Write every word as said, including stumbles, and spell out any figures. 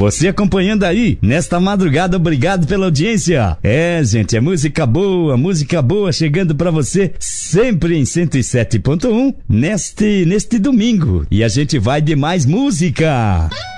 Você acompanhando aí, nesta madrugada, obrigado pela audiência. É, gente, é música boa, música boa chegando pra você sempre em cento e sete ponto um neste, neste domingo. E a gente vai de mais música.